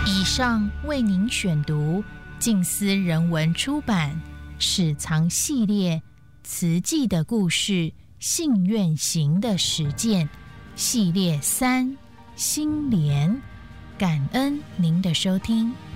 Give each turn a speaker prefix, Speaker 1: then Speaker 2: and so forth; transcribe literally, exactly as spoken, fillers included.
Speaker 1: 以上为您选读静思人文出版史藏系列慈济的故事信愿行的实践系列三心莲，感恩您的收听。